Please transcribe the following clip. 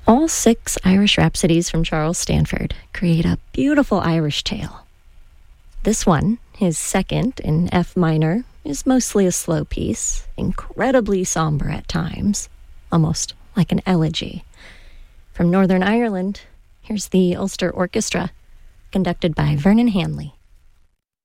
All 6 Irish Rhapsodies from Charles Stanford create a beautiful Irish tale. This one, his second in F minor, is mostly a slow piece, incredibly somber at times, almost like an elegy. From Northern Ireland, here's the Ulster Orchestra, conducted by Vernon Hanley.